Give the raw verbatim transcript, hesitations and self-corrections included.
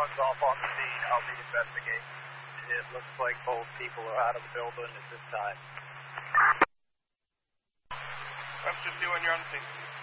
one's off on the scene. I'll be investigating. It looks like both people are out of the building at this time. Webster two, when you're on the scene.